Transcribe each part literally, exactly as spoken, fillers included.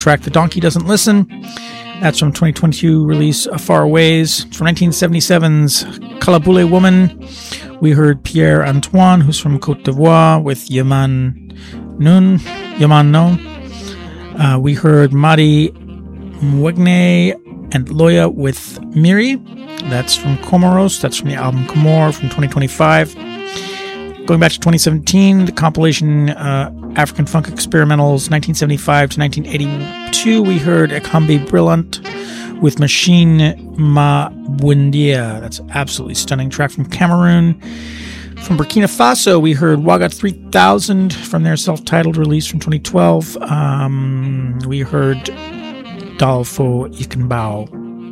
track, The Donkey Doesn't Listen. That's from twenty twenty-two release uh, Far Ways. From nineteen seventy-seven's Kalabule Woman, we heard Pierre Antoine, who's from Côte d'Ivoire, with Yaman Nun, Yaman No. Uh, we heard Madi Mwegne and Loya with Miri. That's from Comoros. That's from the album Comor from twenty twenty-five. Going back to twenty seventeen, the compilation uh, African Funk Experimentals nineteen seventy-five to nineteen eighty-two, we heard Ekambi Brillant with Machine Ma Bwendia. That's absolutely stunning track from Cameroon. From Burkina Faso, we heard Wagat three thousand from their self-titled release from twenty twelve. Um, we heard Dalfo Ikenbao.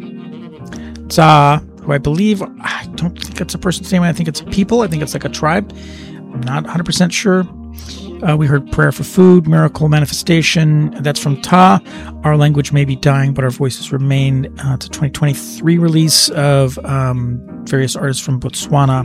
Za, who I believe, I don't think it's a person's name, I think it's a people, I think it's like a tribe. I'm not one hundred percent sure. Uh, we heard Prayer for Food, Miracle Manifestation. That's from Ta. Our Language May Be Dying, But Our Voices Remain. Uh, it's a twenty twenty-three release of um, various artists from Botswana.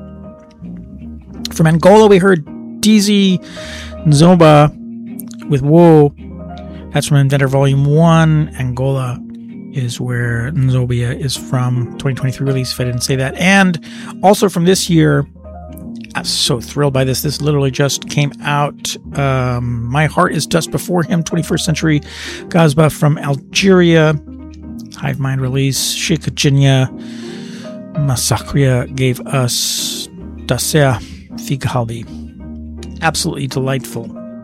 From Angola, we heard D Z Nzoba with Wo. That's from Inventor Volume one. Angola is where Nzobia is from. twenty twenty-three release, if I didn't say that. And also from this year, I'm so thrilled by this. This literally just came out. Um, My Heart is Dust Before Him, twenty-first Century Gazba from Algeria. Hive Mind release. Sheikh Jinya Massacria gave us Daser Fighalbi. Absolutely delightful.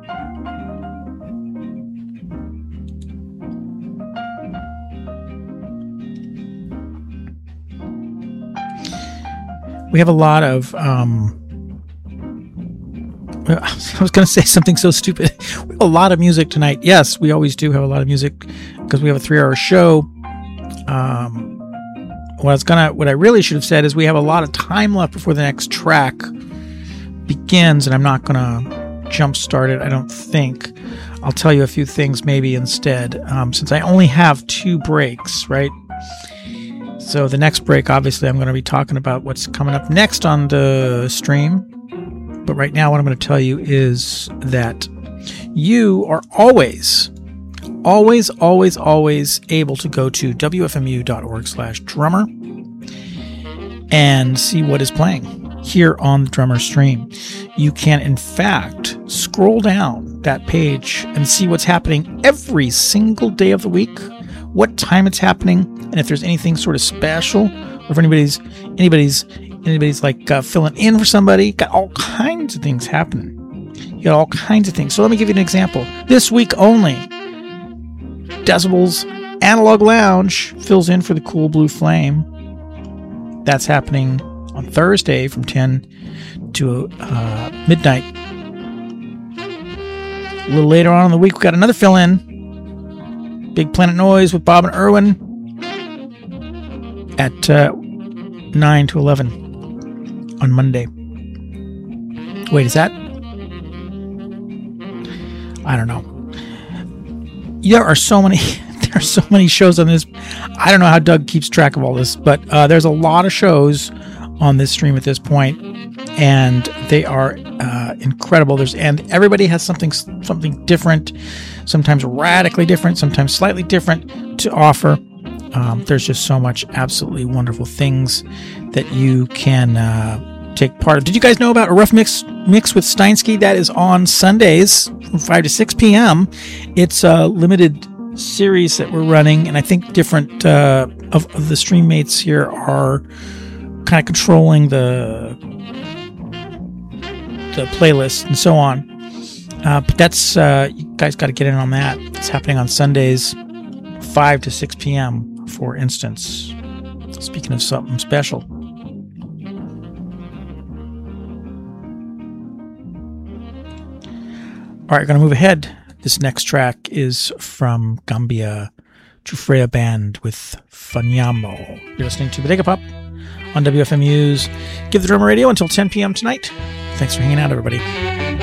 We have a lot of, um, I was going to say something so stupid. We have a lot of music tonight. Yes, we always do have a lot of music because we have a three-hour show. Um, what I was gonna, what I really should have said is we have a lot of time left before the next track begins, and I'm not going to jump start it, I don't think. I'll tell you a few things maybe instead, um, since I only have two breaks, right? So the next break, obviously, I'm going to be talking about what's coming up next on the stream. But right now, what I'm going to tell you is that you are always, always, always, always able to go to W F M U dot org slash drummer and see what is playing here on the Drummer stream. You can, in fact, scroll down that page and see what's happening every single day of the week, what time it's happening, and if there's anything sort of special, or if anybody's anybody's anybody's like uh, filling in for somebody. Got all kinds of things happening. You got all kinds of things. So let me give you an example. This week only, Decibels Analog Lounge fills in for the Cool Blue Flame. That's happening on Thursday from ten to uh, midnight. A little later on in the week, we got another fill-in. Big Planet Noise with Bob and Irwin at uh, nine to eleven on Monday. Wait, is that? I don't know. There are so many there are so many shows on this. I don't know how Doug keeps track of all this, but uh, there's a lot of shows on this stream at this point, and they are uh, incredible. There's and everybody has something something different, sometimes radically different, sometimes slightly different to offer. Um, there's just so much absolutely wonderful things that you can uh, take part of. Did you guys know about a Rough Mix Mix with Steinsky? That is on Sundays from five to six p.m. It's a limited series that we're running, and I think different uh, of, of the stream mates here are kind of controlling the the playlist and so on. Uh, but that's uh, you guys got to get in on that. It's happening on Sundays, five to six p.m. for instance. Speaking of something special. All right, going to move ahead. This next track is from Gambia, Jufrea Band with Fanyamo. You're listening to Bodega Pop on W F M U's Give the Drummer Radio until ten p.m. tonight. Thanks for hanging out, everybody.